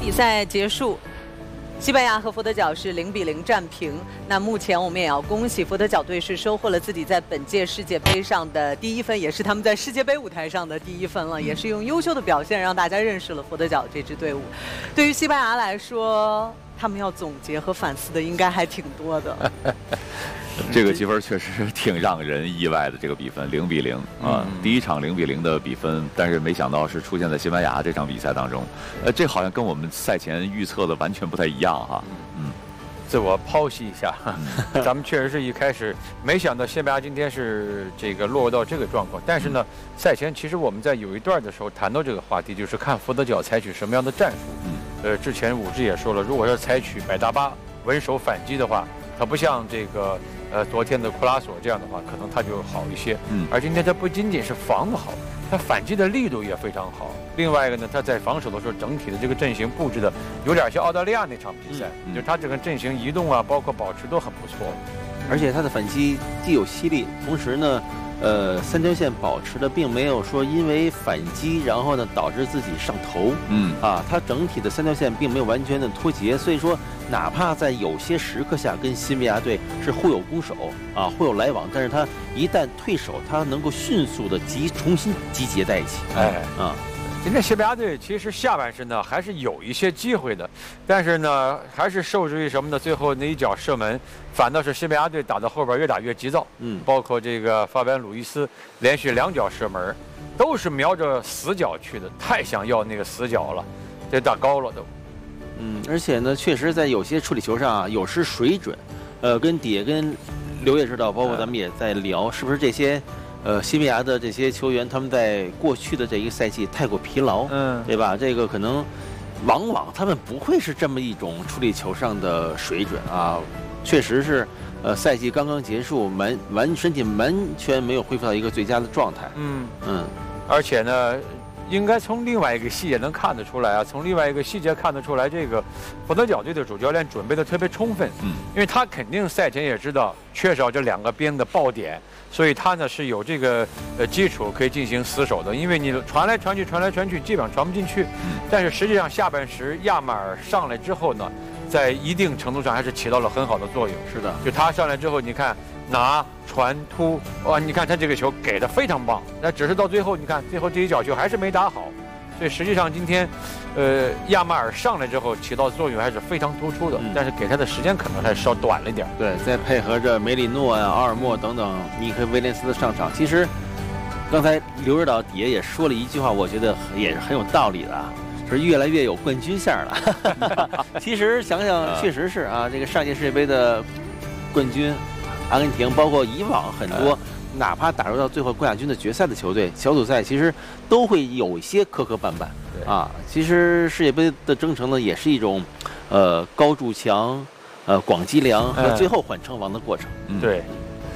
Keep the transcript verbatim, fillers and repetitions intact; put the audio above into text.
比赛结束。 西班牙和佛得角是零比零战平。那目前我们也要恭喜佛得角队是收获了自己在本届世界杯上的第一分，也是他们在世界杯舞台上的第一分了，也是用优秀的表现让大家认识了佛得角这支队伍。对于西班牙来说，他们要总结和反思的应该还挺多的。 这个积分确实挺让人意外的，这个比分零比零啊，第一场零比零的比分，但是没想到是出现在西班牙这场比赛当中，呃，这好像跟我们赛前预测的完全不太一样哈。嗯， 自我剖析一下，咱们确实是一开始没想到西班牙今天是这个落入到这个状况，但是呢，赛前其实我们在有一段的时候谈到这个话题，就是看佛得角采取什么样的战术。嗯，呃，之前武志也说了，如果是采取百大巴稳守反击的话，它不像这个。 呃，昨天的库拉索这样的话，可能他就好一些。嗯，而今天他不仅仅是防得好，他反击的力度也非常好。另外一个呢，他在防守的时候，整体的这个阵型布置的有点像澳大利亚那场比赛，嗯、就是他这个阵型移动啊，包括保持都很不错。 而且他的反击既有犀利，同时呢，呃，三条线保持的并没有说因为反击然后呢导致自己上头。嗯，啊，他整体的三条线并没有完全的脱节，所以说。 哪怕在有些时刻下跟西班牙队是互有攻守啊，互有来往，但是他一旦退守，他能够迅速的集重新集结在一起。哎啊， 今天西班牙队其实下半身呢还是有一些机会的，但是呢还是受制于什么呢？最后那一脚射门，反倒是西班牙队打到后边越打越急躁。嗯，包括这个法比安·鲁伊斯连续两脚射门，都是瞄着死角去的，太想要那个死角了，这打高了都。 嗯，而且呢，确实在有些处理球上啊，有失水准。呃，跟底下跟刘也知道，包括咱们也在聊，是不是这些呃西班牙的这些球员，他们在过去的这一个赛季太过疲劳，嗯，对吧？这个可能往往他们不会是这么一种处理球上的水准啊。确实是，呃，赛季刚刚结束，完完身体完全没有恢复到一个最佳的状态。嗯嗯，而且呢。 应该从另外一个细节能看得出来啊，从另外一个细节看得出来，这个佛得角队的主教练准备的特别充分，嗯，因为他肯定赛前也知道缺少这两个边的爆点，所以他呢是有这个呃基础可以进行死守的，因为你传来传去，传来传去，基本上传不进去，嗯，但是实际上下半时亚马尔上来之后呢，在一定程度上还是起到了很好的作用。是的，就他上来之后，你看。 拿传突，哇！你看他这个球给的非常棒，那只是到最后，你看最后这一脚球还是没打好，所以实际上今天，呃，亚马尔上来之后起到作用还是非常突出的，嗯、但是给他的时间可能还是稍短了一点。 对，再配合着梅里诺呀、奥尔莫等等尼克威廉斯的上场，其实刚才刘指导底下也说了一句话，我觉得也是很有道理的啊。 是越来越有冠军相了。其实想想，确实是啊，这个上届世界杯的冠军。 阿根廷，包括以往很多，哪怕打入到最后冠亚军的决赛的球队，小组赛其实都会有一些磕磕绊绊啊。其实世界杯的征程呢，也是一种，呃，高筑墙，呃，广积粮和最后缓称王的过程。 对。